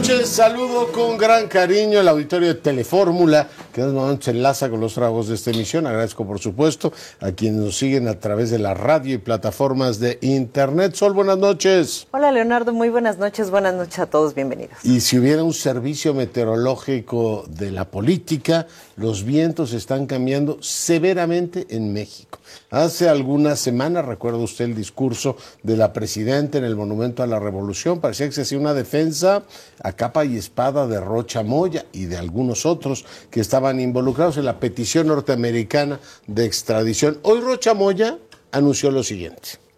noches, saludo con gran cariño al auditorio de Telefórmula, que en este momento se enlaza con los trabajos de esta emisión. Agradezco, por supuesto, a quienes nos siguen a través de la radio y plataformas de internet. Sol, buenas noches. Hola, Leonardo, muy buenas noches a todos, bienvenidos. Y si hubiera un servicio meteorológico de la política, los vientos están cambiando severamente en México. Hace algunas semanas, recuerda usted el discurso de la presidenta en el Monumento a la Revolución, parecía que se hacía una defensa a capa y espada de Rocha Moya y de algunos otros que estaban involucrados en la petición norteamericana de extradición. Hoy Rocha Moya anunció lo siguiente.